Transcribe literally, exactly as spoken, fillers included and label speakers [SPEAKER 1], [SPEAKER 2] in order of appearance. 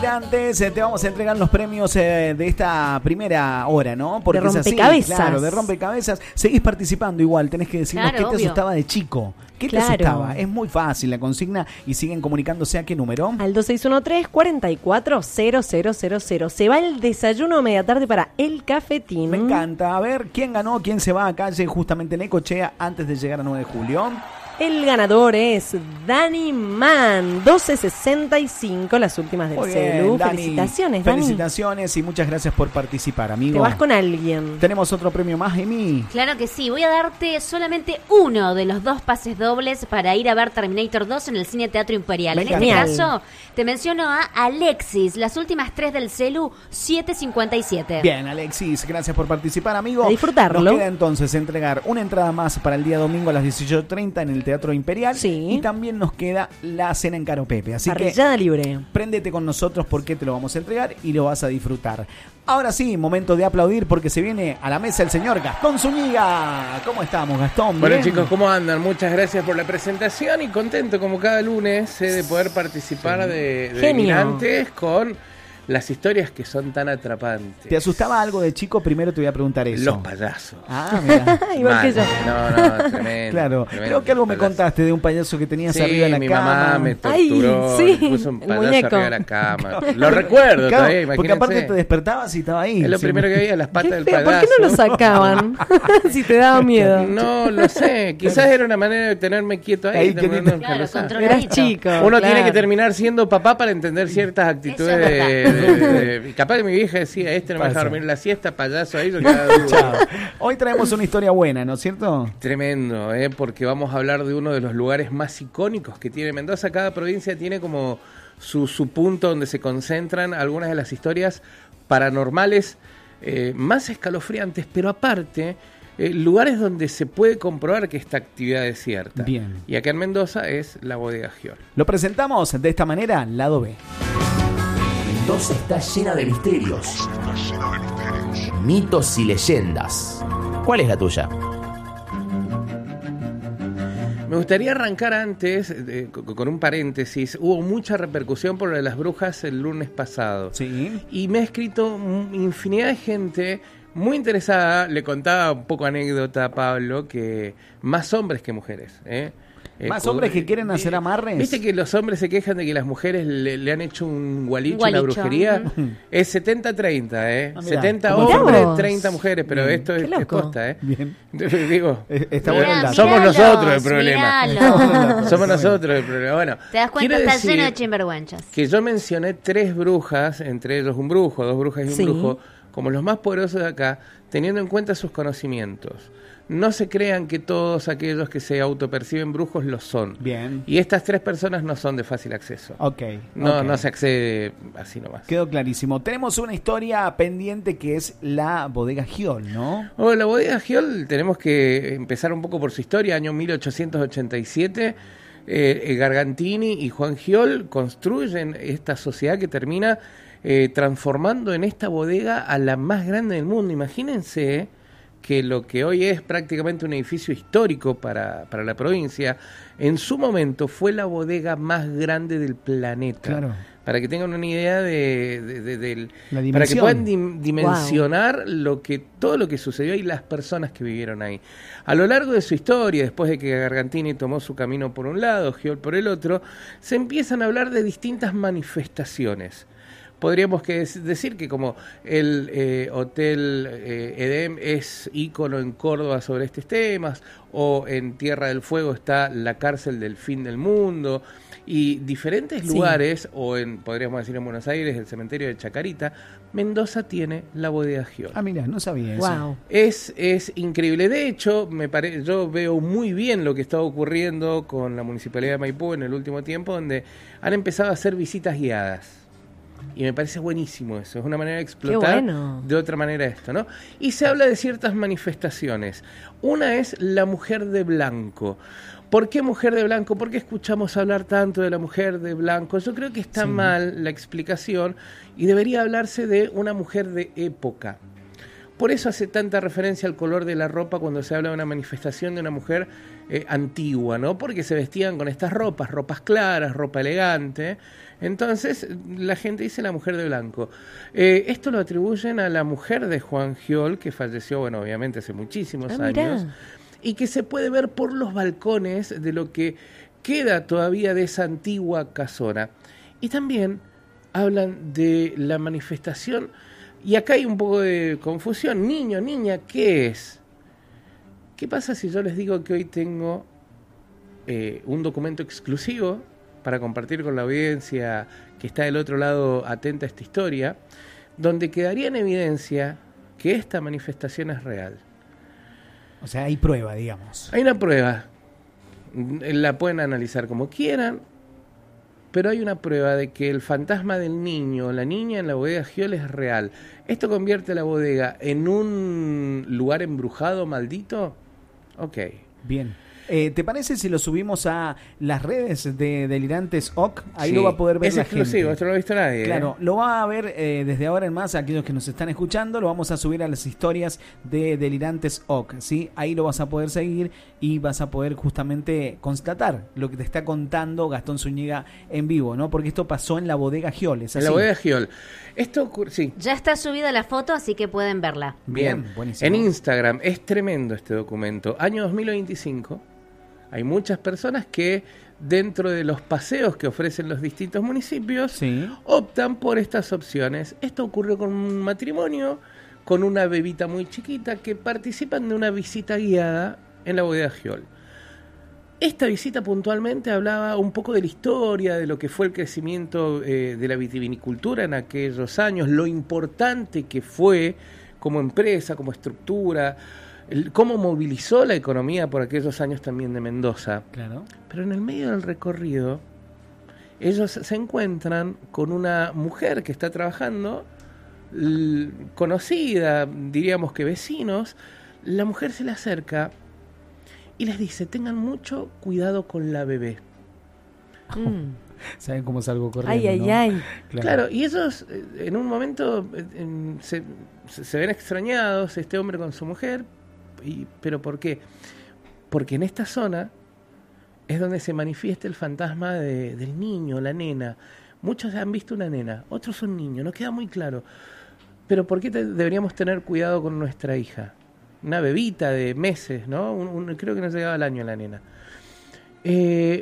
[SPEAKER 1] ir antes, eh, te vamos a entregar los premios eh, de esta primera hora, ¿no?
[SPEAKER 2] Porque de rompecabezas.
[SPEAKER 1] Es así, claro, de rompecabezas. Seguís participando igual, tenés que decirnos
[SPEAKER 3] Claro,
[SPEAKER 1] qué te
[SPEAKER 3] obvio.
[SPEAKER 1] asustaba de chico. ¿Qué te
[SPEAKER 2] Claro.
[SPEAKER 1] asustaba? Es muy fácil la consigna y siguen comunicándose a qué número.
[SPEAKER 2] Al dos seis uno tres, cuatro cuatro, cero cero cero cero. Se va el desayuno media tarde para el cafetín.
[SPEAKER 1] Me encanta. A ver, ¿quién ganó? ¿Quién se va a calle justamente en Necochea antes de llegar a nueve de julio?
[SPEAKER 2] El ganador es Dani Man, doce sesenta y cinco, las últimas del
[SPEAKER 1] Muy bien,
[SPEAKER 2] celu.
[SPEAKER 1] Dani.
[SPEAKER 2] Felicitaciones, Dani.
[SPEAKER 1] Felicitaciones y muchas gracias por participar, amigo.
[SPEAKER 2] Te vas con alguien.
[SPEAKER 1] Tenemos otro premio más, Emi.
[SPEAKER 3] Claro que sí, voy a darte solamente uno de los dos pases dobles para ir a ver Terminator dos en el Cine Teatro Imperial.
[SPEAKER 1] Me
[SPEAKER 3] En este
[SPEAKER 2] encanta.
[SPEAKER 3] caso, te menciono a Alexis, las últimas tres del celu, siete cincuenta y siete.
[SPEAKER 1] Bien, Alexis, gracias por participar, amigo.
[SPEAKER 2] A disfrutarlo.
[SPEAKER 1] Nos queda entonces entregar una entrada más para el día domingo a las dieciocho treinta en el Teatro Imperial.
[SPEAKER 2] Sí.
[SPEAKER 1] Y también nos queda la cena en Caro Pepe. Así
[SPEAKER 2] Parrillada
[SPEAKER 1] que
[SPEAKER 2] libre.
[SPEAKER 1] préndete con nosotros porque te lo vamos a entregar y lo vas a disfrutar. Ahora sí, momento de aplaudir porque se viene a la mesa el señor Gastón Zúñiga. ¿Cómo estamos, Gastón?
[SPEAKER 4] Bueno,
[SPEAKER 1] ¿Bien?
[SPEAKER 4] chicos, ¿cómo andan? Muchas gracias por la presentación y contento como cada lunes eh, de poder participar de, de
[SPEAKER 2] Genio.
[SPEAKER 4] Mirantes con las historias que son tan atrapantes.
[SPEAKER 1] ¿Te asustaba algo de chico? Primero te voy a preguntar eso.
[SPEAKER 4] Los payasos.
[SPEAKER 1] Ah, mira.
[SPEAKER 2] Igual
[SPEAKER 4] Mal.
[SPEAKER 2] que yo.
[SPEAKER 4] No, no, tremendo.
[SPEAKER 1] Claro,
[SPEAKER 4] tremendo,
[SPEAKER 1] creo que algo me
[SPEAKER 4] payaso.
[SPEAKER 1] contaste de un payaso que tenías
[SPEAKER 4] Sí,
[SPEAKER 1] arriba de la
[SPEAKER 4] mi
[SPEAKER 1] cama.
[SPEAKER 4] mamá me
[SPEAKER 2] Ay,
[SPEAKER 4] torturó,
[SPEAKER 2] sí,
[SPEAKER 4] me puso un
[SPEAKER 2] el
[SPEAKER 4] payaso
[SPEAKER 2] muñeco.
[SPEAKER 4] arriba de la cama. Lo recuerdo
[SPEAKER 1] Claro,
[SPEAKER 4] todavía, imagínense.
[SPEAKER 1] porque aparte te despertabas y estaba ahí.
[SPEAKER 4] Es lo
[SPEAKER 1] Sí.
[SPEAKER 4] primero que veía, las patas
[SPEAKER 2] Qué
[SPEAKER 4] del
[SPEAKER 2] feo,
[SPEAKER 4] payaso.
[SPEAKER 2] ¿por qué no lo sacaban? Si te daba miedo.
[SPEAKER 4] No lo sé, quizás era una manera de tenerme quieto ahí.
[SPEAKER 1] Ahí,
[SPEAKER 4] tenerme
[SPEAKER 1] queriendo-
[SPEAKER 3] Claro,
[SPEAKER 4] enjalozado.
[SPEAKER 3] controladito.
[SPEAKER 2] Eras chico.
[SPEAKER 4] Uno
[SPEAKER 2] claro.
[SPEAKER 4] tiene que terminar siendo papá para entender ciertas actitudes
[SPEAKER 3] Eso es
[SPEAKER 4] de,
[SPEAKER 3] verdad.
[SPEAKER 4] de- de- de- capaz que mi vieja decía, este no me deja
[SPEAKER 1] Pasa.
[SPEAKER 4] dormir la siesta, payaso ahí, yo quedaba duro.
[SPEAKER 1] Chao. Hoy traemos una historia buena, ¿no es cierto?
[SPEAKER 4] Tremendo, ¿eh? Porque vamos a hablar de uno de los lugares más icónicos que tiene Mendoza. Cada provincia tiene como su, su punto donde se concentran algunas de las historias paranormales eh, más escalofriantes, pero aparte, eh, lugares donde se puede comprobar que esta actividad es cierta.
[SPEAKER 1] Bien.
[SPEAKER 4] Y acá en Mendoza es la Bodega Giol.
[SPEAKER 1] Lo presentamos de esta manera, lado B.
[SPEAKER 5] Mendoza está llena de misterios, mitos y leyendas. ¿Cuál es la tuya?
[SPEAKER 4] Me gustaría arrancar antes, eh, con un paréntesis. Hubo mucha repercusión por lo de las brujas el lunes pasado.
[SPEAKER 1] Sí.
[SPEAKER 4] Y me ha escrito mm, infinidad de gente muy interesada. Le contaba un poco anécdota a Pablo, que más hombres que mujeres. ¿eh? Eh,
[SPEAKER 1] ¿Más
[SPEAKER 4] con-
[SPEAKER 1] hombres que quieren
[SPEAKER 4] eh,
[SPEAKER 1] hacer amarres?
[SPEAKER 4] ¿Viste que los hombres se quejan de que las mujeres le, le han hecho un gualicho,
[SPEAKER 3] Un
[SPEAKER 4] en la
[SPEAKER 3] gualicho,
[SPEAKER 4] brujería?
[SPEAKER 1] ujú.
[SPEAKER 4] Es setenta treinta, ¿eh?
[SPEAKER 1] Ah, mirá,
[SPEAKER 4] setenta
[SPEAKER 1] ¿cómo
[SPEAKER 2] Mirá
[SPEAKER 4] hombres,
[SPEAKER 2] vos.
[SPEAKER 4] treinta mujeres, pero
[SPEAKER 1] Bien.
[SPEAKER 4] esto es,
[SPEAKER 2] Qué
[SPEAKER 4] es
[SPEAKER 2] loco.
[SPEAKER 4] posta, ¿eh?
[SPEAKER 1] Bien.
[SPEAKER 4] Digo,
[SPEAKER 1] Eh, Está bueno el
[SPEAKER 3] Mirá,
[SPEAKER 1] dato.
[SPEAKER 4] Somos
[SPEAKER 3] míralos,
[SPEAKER 4] nosotros el problema.
[SPEAKER 3] míralos.
[SPEAKER 4] somos nosotros el problema. Bueno,
[SPEAKER 3] Te das cuenta,
[SPEAKER 4] quiero
[SPEAKER 3] está
[SPEAKER 4] decir
[SPEAKER 3] lleno de chimberguanchas.
[SPEAKER 4] que yo mencioné tres brujas, entre ellos un brujo, dos brujas y un
[SPEAKER 2] Sí.
[SPEAKER 4] brujo, como los más poderosos de acá, teniendo en cuenta sus conocimientos. No se crean que todos aquellos que se autoperciben brujos lo son.
[SPEAKER 1] Bien.
[SPEAKER 4] Y estas tres personas no son de fácil acceso.
[SPEAKER 1] Ok.
[SPEAKER 4] No,
[SPEAKER 1] ok.
[SPEAKER 4] no se accede así nomás.
[SPEAKER 1] Quedó clarísimo. Tenemos una historia pendiente que es la Bodega Giol, ¿no?
[SPEAKER 4] Bueno, la Bodega Giol, tenemos que empezar un poco por su historia. Año mil ochocientos ochenta y siete, eh, eh, Gargantini y Juan Giol construyen esta sociedad que termina eh, transformando en esta bodega a la más grande del mundo. Imagínense que lo que hoy es prácticamente un edificio histórico para, para la provincia, en su momento fue la bodega más grande del planeta.
[SPEAKER 1] Claro.
[SPEAKER 4] Para que tengan una idea de, de- de- del...
[SPEAKER 1] La
[SPEAKER 4] Para que
[SPEAKER 1] dimensión.
[SPEAKER 4] puedan dim- dimensionar lo que, todo lo que sucedió y las personas que vivieron ahí. A lo largo de su historia, después de que Gargantini tomó su camino por un lado, Giol por el otro, se empiezan a hablar de distintas manifestaciones. Podríamos que des- decir que como el eh, Hotel eh, Edem es ícono en Córdoba sobre estos temas, o en Tierra del Fuego está la cárcel del fin del mundo, y diferentes
[SPEAKER 2] Sí.
[SPEAKER 4] lugares, o en podríamos decir en Buenos Aires, el cementerio de Chacarita, Mendoza tiene la Bodega Giol.
[SPEAKER 1] Ah, mira, no sabía eso.
[SPEAKER 2] Wow.
[SPEAKER 4] Es, es increíble. De hecho, me pare... yo veo muy bien lo que está ocurriendo con la Municipalidad de Maipú en el último tiempo, donde han empezado a hacer visitas guiadas. Y me parece buenísimo eso. Es una manera de explotar
[SPEAKER 2] bueno.
[SPEAKER 4] de otra manera esto, ¿no? Y se habla de ciertas manifestaciones. Una es la mujer de blanco. ¿Por qué mujer de blanco? ¿Por qué escuchamos hablar tanto de la mujer de blanco? Yo creo que está
[SPEAKER 1] Sí.
[SPEAKER 4] mal la explicación y debería hablarse de una mujer de época. Por eso hace tanta referencia al color de la ropa cuando se habla de una manifestación de una mujer eh, antigua, ¿no? Porque se vestían con estas ropas, ropas claras, ropa elegante, Entonces, la gente dice la mujer de blanco. Eh, esto lo atribuyen a la mujer de Juan Giol, que falleció, bueno, obviamente hace muchísimos
[SPEAKER 2] Ah, mirá.
[SPEAKER 4] años, y que se puede ver por los balcones de lo que queda todavía de esa antigua casona. Y también hablan de la manifestación, y acá hay un poco de confusión. Niño, niña, ¿qué es? ¿Qué pasa si yo les digo que hoy tengo eh, un documento exclusivo para compartir con la audiencia que está del otro lado atenta a esta historia, donde quedaría en evidencia que esta manifestación es real?
[SPEAKER 1] O sea, hay prueba, digamos.
[SPEAKER 4] Hay una prueba, la pueden analizar como quieran, pero hay una prueba de que el fantasma del niño o la niña en la bodega Giol es real. ¿Esto convierte la bodega en un lugar embrujado, maldito? Ok.
[SPEAKER 1] Bien. Eh, ¿Te parece si lo subimos a las redes de Delirantes O C? Ahí
[SPEAKER 4] Sí,
[SPEAKER 1] lo va a poder ver
[SPEAKER 4] es
[SPEAKER 1] la
[SPEAKER 4] exclusivo,
[SPEAKER 1] gente.
[SPEAKER 4] esto no lo ha visto nadie.
[SPEAKER 1] Claro,
[SPEAKER 4] ¿eh?
[SPEAKER 1] lo va a ver eh, desde ahora en más aquellos que nos están escuchando, lo vamos a subir a las historias de Delirantes O C, ¿sí? Ahí lo vas a poder seguir y vas a poder justamente constatar lo que te está contando Gastón Zúñiga en vivo, ¿no? Porque esto pasó en la bodega Giol, ¿es
[SPEAKER 4] En
[SPEAKER 1] así?
[SPEAKER 4] la bodega Giol. Esto ocurre, sí.
[SPEAKER 3] Ya está subida la foto, así que pueden verla.
[SPEAKER 4] Bien,
[SPEAKER 1] Bien, buenísimo.
[SPEAKER 4] en Instagram es tremendo este documento. Año dos mil veinticinco, hay muchas personas que dentro de los paseos que ofrecen los distintos municipios
[SPEAKER 1] Sí.
[SPEAKER 4] optan por estas opciones. Esto ocurrió con un matrimonio, con una bebita muy chiquita que participan de una visita guiada en la bodega Giol. Esta visita puntualmente hablaba un poco de la historia, de lo que fue el crecimiento eh, de la vitivinicultura en aquellos años, lo importante que fue como empresa, como estructura, el, cómo movilizó la economía por aquellos años también de Mendoza.
[SPEAKER 1] Claro.
[SPEAKER 4] Pero en el medio del recorrido, ellos se encuentran con una mujer que está trabajando, l- conocida, diríamos que vecinos. La mujer se le acerca y les dice: tengan mucho cuidado con la bebé.
[SPEAKER 2] Mm.
[SPEAKER 1] ¿Saben cómo salgo corriendo?
[SPEAKER 2] Ay, ay,
[SPEAKER 1] ¿no?
[SPEAKER 2] ay.
[SPEAKER 4] Claro, y ellos eh, en un momento eh, en- se, se ven extrañados, este hombre con su mujer. Y, ¿pero por qué? Porque en esta zona es donde se manifiesta el fantasma de- del niño, la nena. Muchos han visto una nena, otros son niños, no queda muy claro. Pero ¿por qué te- deberíamos tener cuidado con nuestra hija? Una bebita de meses, ¿no? Un- un- creo que no llegaba al año la nena. Eh,